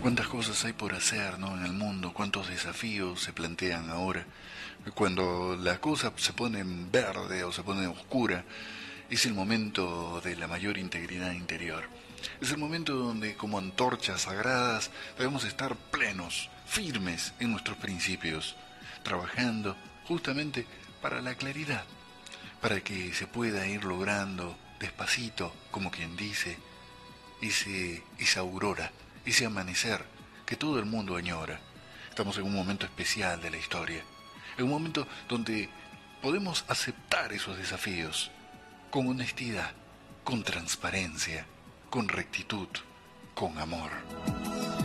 Cuántas cosas hay por hacer, ¿no? En el mundo, cuántos desafíos se plantean ahora. Cuando la cosa se pone en verde o se pone oscura, es el momento de la mayor integridad interior. Es el momento donde, como antorchas sagradas, debemos estar plenos, firmes en nuestros principios, trabajando justamente para la claridad, para que se pueda ir logrando despacito, como quien dice, esa aurora, ese amanecer que todo el mundo añora. Estamos en un momento especial de la historia, en un momento donde podemos aceptar esos desafíos con honestidad, con transparencia, con rectitud, con amor.